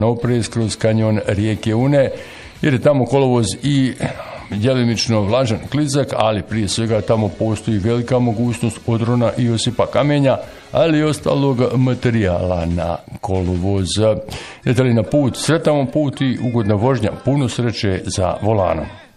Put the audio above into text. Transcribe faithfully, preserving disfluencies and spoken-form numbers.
na oprez kroz kanjon rijeke Une, jer je tamo kolovoz i djelimično vlažan klizak, ali prije svega tamo postoji velika mogućnost odrona i osipa kamenja, ali i ostalog materijala na kolovoz. Idete li na put, sretan vam put i ugodna vožnja, puno sreće za volanom.